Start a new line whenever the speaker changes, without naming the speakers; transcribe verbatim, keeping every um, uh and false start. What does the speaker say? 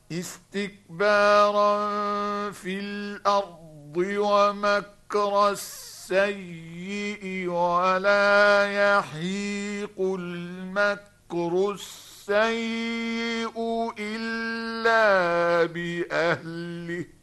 استكبارا في الأرض ومكر السيء ولا يحيق المكر السيء إلا بأهله